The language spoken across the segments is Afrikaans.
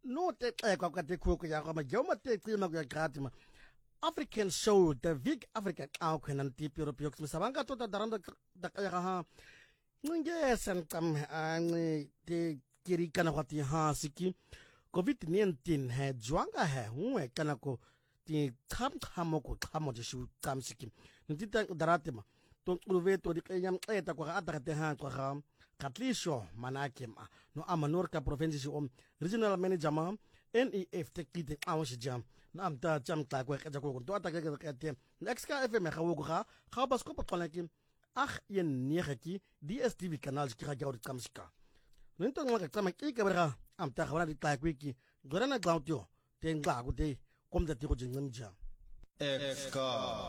no te xekwa kade khoko ya kwama joma te cima ku ya grati ma African show the big Africa xa khona ntip Europe misabanga tota daranda da ya ha ngesen kam ani te kirikana kwati ha siki COVID-19 he jwanga he unwe kana ko ti khamo ko khamo je shu kam siki ntita darate ma to uve to di kenyam eta ko ata te ha ko ga katlisho manake ma no amanor ka province om regional manager ma NEF te kite awashi jam na amta jam ta ko ka ko to ata ka te next ka FM ga wo ga bas ko pa ki ach yen negeki DSTV kanaal ki ga ga kam sika nento ngaka tsama ki ka bra amta ga di ta kwiki gorana glautio te ngla go te kom da ti go jingja Exka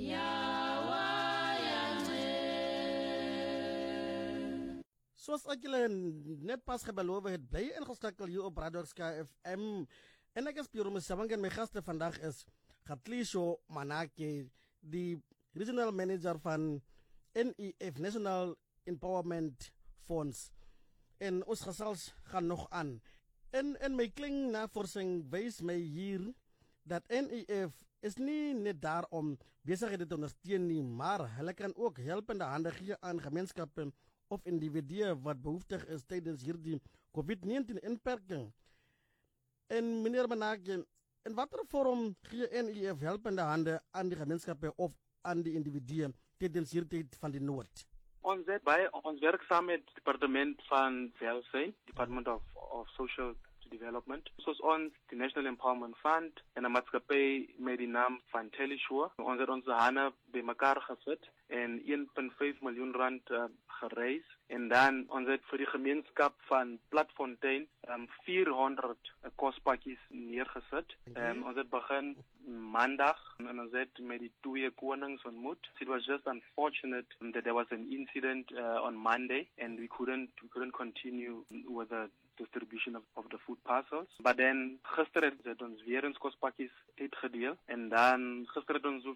Soos ek julle net pas gebeloof het, bly ingeskakel hier op Radio Sky FM. En ek is Piero Msabang en my gaste vandag is Gatlisho Manake, die regional manager van NEF, National Empowerment Fonds. En ons gesels gaan nog aan. En my kling navorsing wys my hier dat NEF is nie net daar om besighede te ondersteun nie, maar hulle kan ook helpende hande gee aan gemeenskappe of individue wat behoeftig is tijdens hierdie COVID-19 inperking. En meneer Manake, in watter vorm gee NEF helpende hande aan die gemeenskappe of aan die individue tijdens hierdie tyd van die nood? Ons werk saam met het departement van Welzijn, Department of Social Development. Soos ons, die National Empowerment Fund en 'n maatskappy met die naam van Teleshore. Ons het ons hande bymekaar gesit en 1.5 miljoen rand gereis. En dan ons het vir die gemeenskap van Platfontein 400 kospakkies neergesit. Ons het begin maandag en ons het met die twee konings ontmoet. It was just unfortunate that there was an incident on Monday and we couldn't continue with the distribution of the food parcels. But then gister het ons weer eens kospakkies uitgedeel en dan gister het ons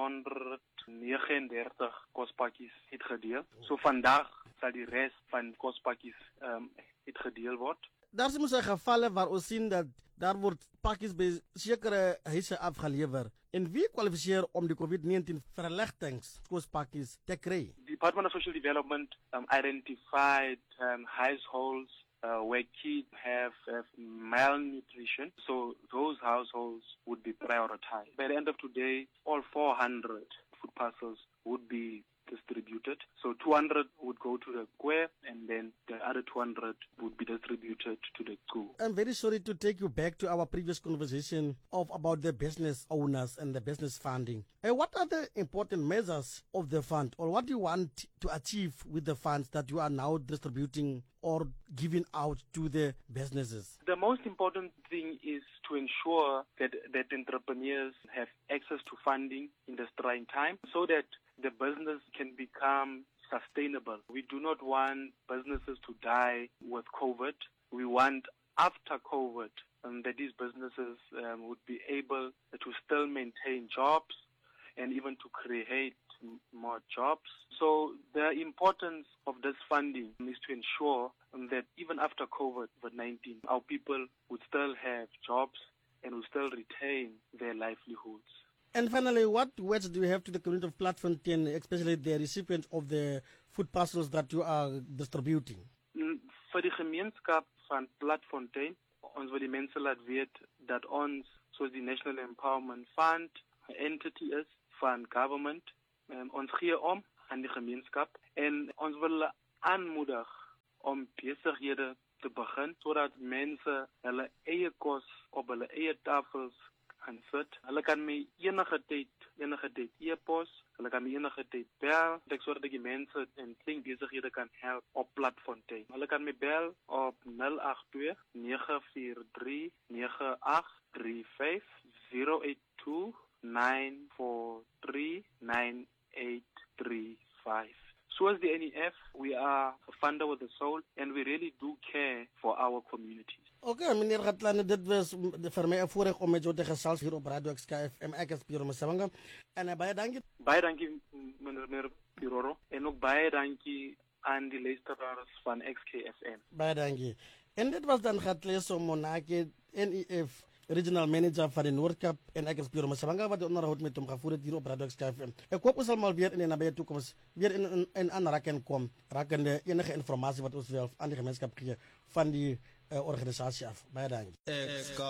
139 kospakkies uitgedeel. So vandag sal die res van kospakkies uitgedeel word. Daar is mos gevalle waar ons sien dat daar word pakkies by sekere huise afgelewer. En wie kwalifiseer om die COVID-19 verligtings kospakkies te kry? The Department of Social Development identified households where kids have malnutrition, so those households would be prioritized. By the end of today, all 400 food parcels would be distributed. So 200 would go to the square and then the other 200 would be distributed to the school. I'm very sorry to take you back to our previous conversation about the business owners and the business funding. What are the important measures of the fund, or what do you want to achieve with the funds that you are now distributing or giving out to the businesses? The most important thing is to ensure that entrepreneurs have access to funding in this trying time so that the business can become sustainable. We do not want businesses to die with COVID. We want after COVID that these businesses would be able to still maintain jobs and even to create more jobs. So the importance of this funding is to ensure that even after COVID-19, our people would still have jobs and would still retain their livelihoods. And finally, what words do you have to the community of Platfontein, especially the recipients of the food parcels that you are distributing? Vir die gemeenskap van Platfontein, ons wil die mense laat weet dat ons, soos die National Empowerment Fund, 'n entity is van government, ons gee om aan die gemeenskap en ons wil hulle aanmoedig om besighede te begin sodat mense hulle eie kos op hulle eie tafels kan sit. Hulle kan my enige tyd e-pos, hulle kan my enige tyd bel, ek sodat die mense en klein besighede kan help op Platfontein. Hulle kan my bel op 082 943 9835 082 943 9835. So as the NEF, we are a funder with a soul and we really do care for our communities. Okay, meneer Gatlane, dit was vir my 'n voorreg om met jou te gesels hier op Radio Sky FM. Ek is Piero Msabanga en baie dankie. Baie dankie meneer Piero en ook baie dankie aan die luisteraars van XKFM. Baie dankie. En dit was dan Gatlisho Manake, NEF Regional Manager van de Noordkap en ik speel me Sabanga wat onderhoud met hem gevoerd hier op Radio XFM. Ik hoop ons allemaal weer in de nabije toekomst weer in aanraking komen, rakende enige informatie wat ons zelf aan de gemeenschap geven van die organisatie af. Bijna.